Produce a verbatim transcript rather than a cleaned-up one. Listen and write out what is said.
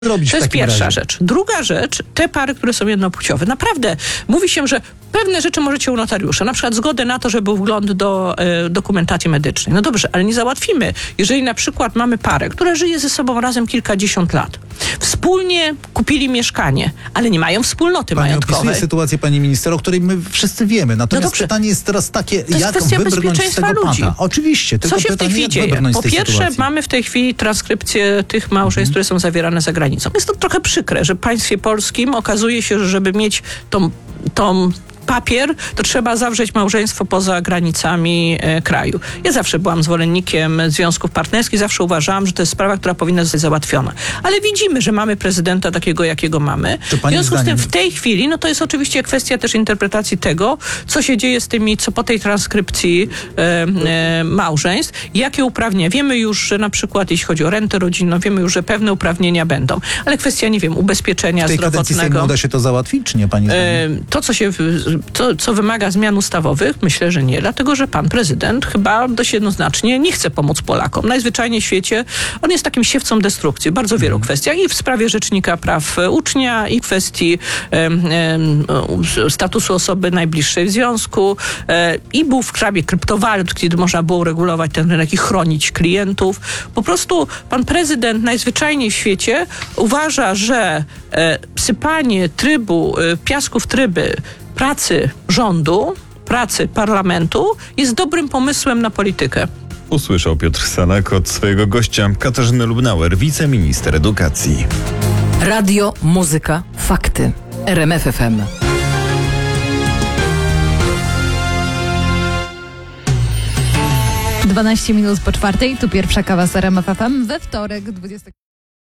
robić To jest pierwsza razie? rzecz. Druga rzecz, te pary, które są jednopłciowe. Naprawdę, mówi się, że pewne rzeczy możecie u notariusza. Na przykład zgodę na to, że był wgląd do e, dokumentacji medycznej. No dobrze, ale nie załatwimy. Jeżeli na przykład mamy parę, która żyje ze sobą razem kilkadziesiąt lat. Wspólnie kupili mieszkanie, ale nie mają wspólnoty Pani majątkowej. opisuje sytuację, pani minister, o której my wszyscy wiemy. Natomiast No dobrze. pytanie jest teraz takie, To jest jak kwestia wybrnąć z bezpieczeństwa tego ludzi. pana. Oczywiście, tylko Co się w tej pytanie, chwili jak dzieje? wybrnąć Po z tej pierwsze, sytuacji. mamy w tej chwili transkrypcję tych małżeństw, które są zawierane za granicą. Jest to trochę przykre, że w państwie polskim okazuje się, że żeby mieć tą, tą papier, to trzeba zawrzeć małżeństwo poza granicami e, kraju. Ja zawsze byłam zwolennikiem związków partnerskich, zawsze uważałam, że to jest sprawa, która powinna zostać załatwiona. Ale widzimy, że mamy prezydenta takiego, jakiego mamy. Czy W pani związku z tym zdaniem- w tej chwili, no to jest oczywiście kwestia też interpretacji tego, co się dzieje z tymi, co po tej transkrypcji e, e, małżeństw, jakie uprawnienia. Wiemy już, że na przykład jeśli chodzi o rentę rodzinną, wiemy już, że pewne uprawnienia będą. Ale kwestia, nie wiem, ubezpieczenia W tej kadencji Sejmu zdrowotnego. uda się to załatwić, czy nie, pani zdaniem? E, To, co się, to, co wymaga zmian ustawowych, myślę, że nie, dlatego, że pan prezydent chyba dość jednoznacznie nie chce pomóc Polakom. Najzwyczajniej w świecie on jest takim siewcą destrukcji w bardzo wielu Mhm. kwestiach i w sprawie Rzecznika Praw Ucznia i kwestii em, em, statusu osoby najbliższej w związku e, i był w sprawie kryptowalut, kiedy można było regulować ten rynek i chronić klientów. Po prostu pan prezydent najzwyczajniej w świecie uważa, że e, sypanie trybu, e, piasku w tryby pracy rządu, pracy parlamentu jest dobrym pomysłem na politykę. Usłyszał Piotr Sanak od swojego gościa Katarzyny Lubnauer, wiceminister edukacji. Radio, muzyka, fakty. R M F F M. dwanaście minut po czwartej, tu pierwsza kawa z R M F F M we wtorek dwudziestego